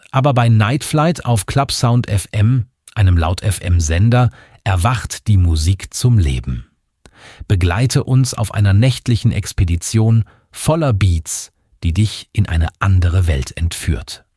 Aber bei Night Flight auf Clubsound FM, einem Laut-FM-Sender, erwacht die Musik zum Leben. Begleite uns auf einer nächtlichen Expedition voller Beats, die dich in eine andere Welt entführt.